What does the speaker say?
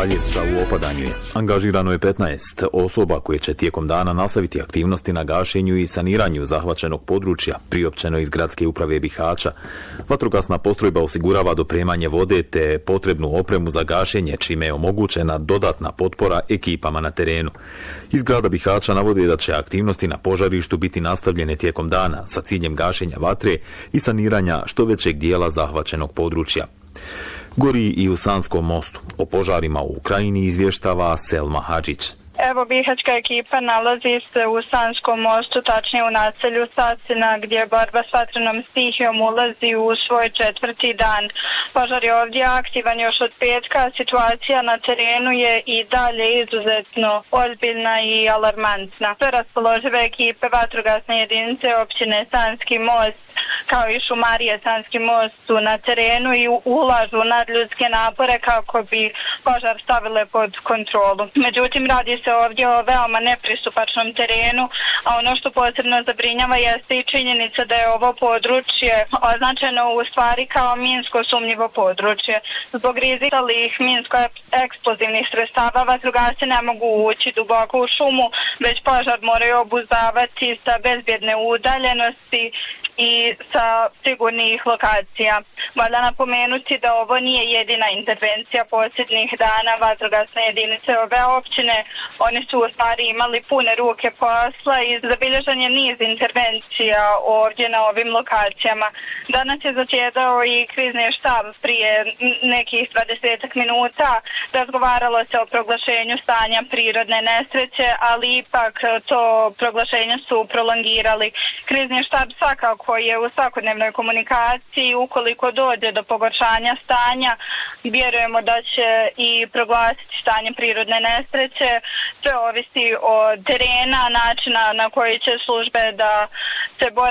Aljeska u opadanju je. Angažirano je 15 osoba koje će tijekom dana nastaviti aktivnosti na gašenju i saniranju zahvaćenog područja, priopćeno iz Gradske uprave Bihaća. Vatrogasna postrojba osigurava dopremanje vode te potrebnu opremu za gašenje, čime je omogućena dodatna potpora ekipama na terenu. Iz grada Bihaća navode da će aktivnosti na požarištu biti nastavljene tijekom dana sa ciljem gašenja vatre i saniranja što većeg dijela zahvaćenog područja. Gori i u Sanskom mostu. O požarima u Krajini izvještava Selma Hadžić. Evo, bihaćka ekipa nalazi se u Sanskom mostu, tačnije u naselju Sasina, gdje borba s vatrenom stihijom ulazi u svoj 4. dan. Požar je ovdje aktivan još od petka, situacija na terenu je i dalje izuzetno ozbiljna i alarmantna. Sve raspoložive ekipe vatrogasne jedinice općine Sanski most, kao i šumarije Sanski most, su na terenu i ulažu nadljudske napore kako bi požar stavile pod kontrolu. Međutim, radi se ovdje o veoma nepristupačnom terenu, a ono što posebno zabrinjava jeste i činjenica da je ovo područje označeno u stvari kao minsko sumnjivo područje. Zbog rizikalih minsko-eksplozivnih sredstava vatrogasci ne mogu ući duboko u šumu, već požar moraju obuzdavati sa bezbjedne udaljenosti i sa sigurnih lokacija. Valja napomenuti da ovo nije jedina intervencija posljednjih dana vatrogasne jedinice ove općine. Oni su u stvari imali pune ruke posla i zabilježen je niz intervencija ovdje na ovim lokacijama. Danas je zasjedao i krizni štab prije nekih 20 minuta. Razgovaralo se o proglašenju stanja prirodne nesreće, ali ipak to proglašenje su prolongirali. Krizni štab svakako je u svakodnevnoj komunikaciji. Ukoliko dođe do pogoršanja stanja, vjerujemo da će i proglasiti stanje prirodne nesreće. Sve ovisi od terena, načina na koji će službe da se bore